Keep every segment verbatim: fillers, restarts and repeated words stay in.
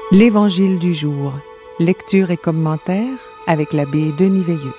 L'Évangile du jour. Lecture et commentaire avec l'abbé Denis Veilleux.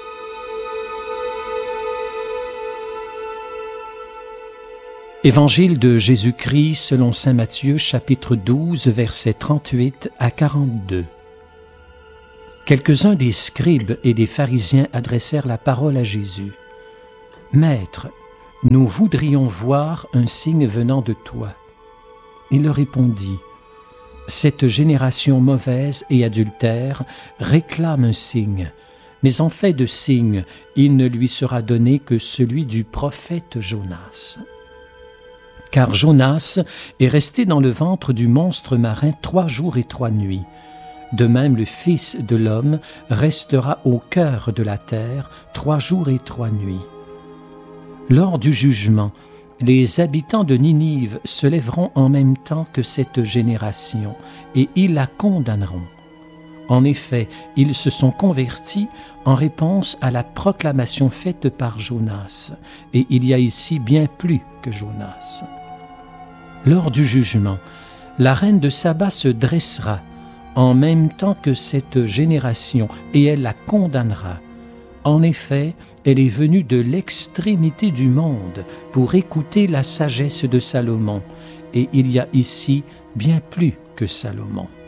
Évangile de Jésus-Christ selon saint Matthieu, chapitre douze, versets trente-huit à quarante-deux. Quelques-uns des scribes et des pharisiens adressèrent la parole à Jésus. « Maître, nous voudrions voir un signe venant de toi. » Il leur répondit. Cette génération mauvaise et adultère réclame un signe, mais en fait de signe, il ne lui sera donné que celui du prophète Jonas. Car Jonas est resté dans le ventre du monstre marin trois jours et trois nuits. De même, le Fils de l'homme restera au cœur de la terre trois jours et trois nuits. Lors du jugement, les habitants de Ninive se lèveront en même temps que cette génération, et ils la condamneront. En effet, ils se sont convertis en réponse à la proclamation faite par Jonas, et il y a ici bien plus que Jonas. Lors du jugement, la reine de Saba se dressera en même temps que cette génération, et elle la condamnera. En effet, elle est venue de l'extrémité du monde pour écouter la sagesse de Salomon, et il y a ici bien plus que Salomon.